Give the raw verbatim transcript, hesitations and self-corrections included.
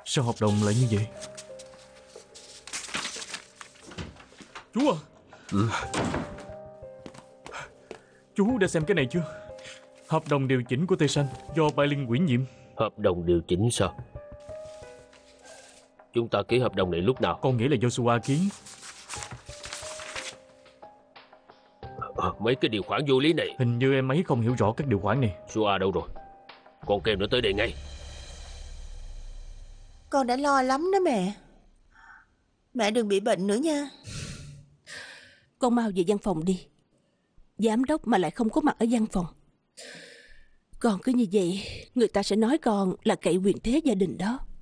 Sao hợp đồng lại như vậy? Chú à, Ừ. chú đã xem cái này chưa? Hợp đồng điều chỉnh của Tây Sanh do Bai Linh ủy nhiệm. Hợp đồng điều chỉnh sao? Chúng ta ký hợp đồng này lúc nào? Con nghĩ là Joshua ký. à, Mấy cái điều khoản vô lý này. Hình như em ấy không hiểu rõ các điều khoản này. Joshua đâu rồi? Con kêu nó tới đây ngay. Con đã lo lắm đó mẹ. Mẹ đừng bị bệnh nữa nha. Con mau về văn phòng đi. Giám đốc mà lại không có mặt ở văn phòng. Con cứ như vậy, người ta sẽ nói con là cậy quyền thế gia đình đó.